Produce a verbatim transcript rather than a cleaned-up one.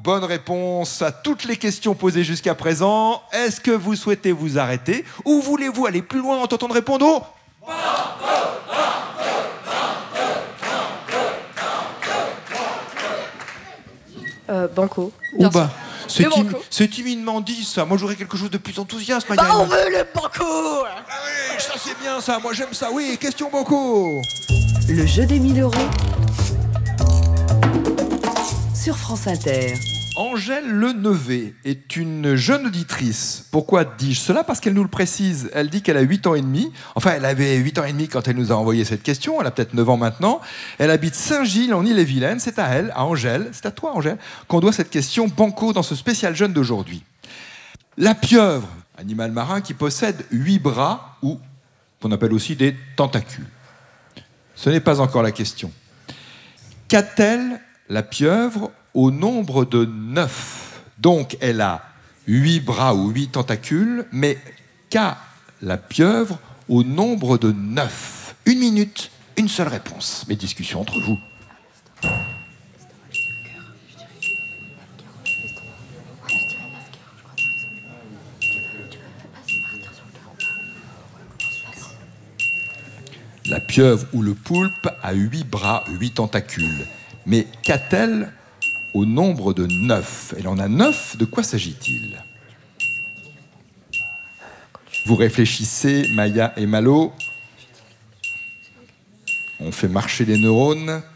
bonne réponse à toutes les questions posées jusqu'à présent. Est-ce que vous souhaitez vous arrêter ou voulez-vous aller plus loin en tentant de répondre au... Euh, banco. Ou bah, c'est, Le tim- banco. c'est timidement dit ça. Moi j'aurais quelque chose de plus enthousiaste, Bah Marianne. on veut le banco. Ah oui, ça c'est bien ça. Moi j'aime ça. Oui, question banco. Le jeu des mille euros sur France Inter. Angèle Lenevé est une jeune auditrice. Pourquoi dis-je cela? Parce qu'elle nous le précise. Elle dit qu'elle a huit ans et demi. Enfin, elle avait huit ans et demi quand elle nous a envoyé cette question. Elle a peut-être neuf ans maintenant. Elle habite Saint-Gilles, en Ille-et-Vilaine. C'est à elle, à Angèle, c'est à toi, Angèle, qu'on doit cette question banco dans ce spécial jeune d'aujourd'hui. La pieuvre, animal marin qui possède huit bras ou qu'on appelle aussi des tentacules. Ce n'est pas encore la question. Qu'a-t-elle, la pieuvre, au nombre de neuf? Donc, elle a huit bras ou huit tentacules, mais qu'a la pieuvre au nombre de neuf? Une minute, une seule réponse. Mes discussions entre vous. La pieuvre ou le poulpe a huit bras, huit tentacules. Mais qu'a-t-elle au nombre de neuf? Elle en a neuf, de quoi s'agit-il? Vous réfléchissez, Maya et Malo. On fait marcher les neurones.